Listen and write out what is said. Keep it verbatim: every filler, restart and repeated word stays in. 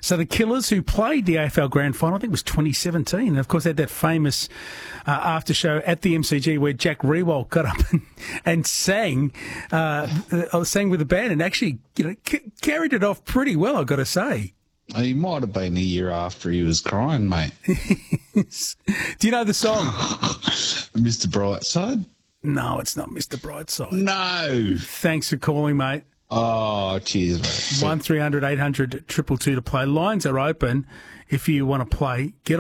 So the Killers, who played the A F L Grand Final, I think it was twenty seventeen, and of course had that famous uh, after show at the M C G where Jack Riewoldt got up and, and sang, uh, uh, sang with the band, and actually, you know, c- carried it off pretty well, I've got to say. He might have been a year after he was crying, mate. Do you know the song? Mister Brightside? No, it's not Mister Brightside. No. Thanks for calling, mate. Oh, cheers, mate. one three hundred eight hundred two two two to play. Lines are open if you want to play. Get